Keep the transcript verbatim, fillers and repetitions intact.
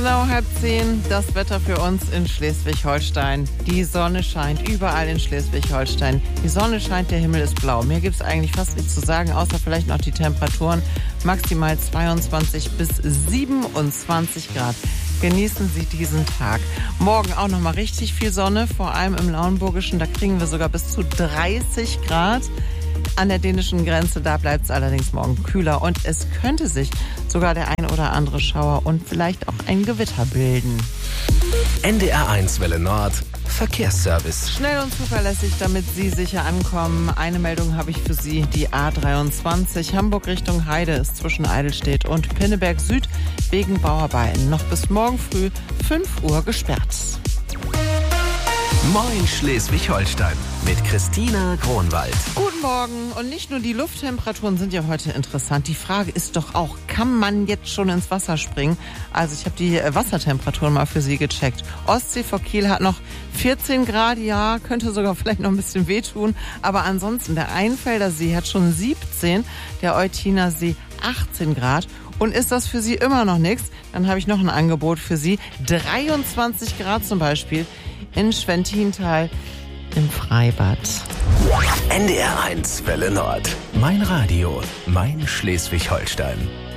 Genau halb zehn, das Wetter für uns in Schleswig-Holstein. Die Sonne scheint überall in Schleswig-Holstein. Die Sonne scheint, der Himmel ist blau. Mir gibt es eigentlich fast nichts zu sagen, außer vielleicht noch die Temperaturen. Maximal zweiundzwanzig bis siebenundzwanzig Grad. Genießen Sie diesen Tag. Morgen auch nochmal richtig viel Sonne, vor allem im Lauenburgischen. Da kriegen wir sogar bis zu dreißig Grad. An der dänischen Grenze, da bleibt es allerdings morgen kühler und es könnte sich sogar der ein oder andere Schauer und vielleicht auch ein Gewitter bilden. N D R eins Welle Nord, Verkehrsservice. Schnell und zuverlässig, damit Sie sicher ankommen. Eine Meldung habe ich für Sie, die A dreiundzwanzig Hamburg Richtung Heide ist zwischen Eidelstedt und Pinneberg Süd wegen Bauarbeiten noch bis morgen früh fünf Uhr gesperrt. Moin Schleswig-Holstein mit Christina Kronwald. Guten Morgen. Und nicht nur die Lufttemperaturen sind ja heute interessant. Die Frage ist doch auch, kann man jetzt schon ins Wasser springen? Also ich habe die Wassertemperaturen mal für Sie gecheckt. Ostsee vor Kiel hat noch vierzehn Grad, ja, könnte sogar vielleicht noch ein bisschen wehtun. Aber ansonsten, der Einfelder See hat schon siebzehn, der Eutiner See achtzehn Grad. Und ist das für Sie immer noch nichts? Dann habe ich noch ein Angebot für Sie. dreiundzwanzig Grad zum Beispiel in Schwentintal im Freibad. N D R eins Welle Nord. Mein Radio, mein Schleswig-Holstein.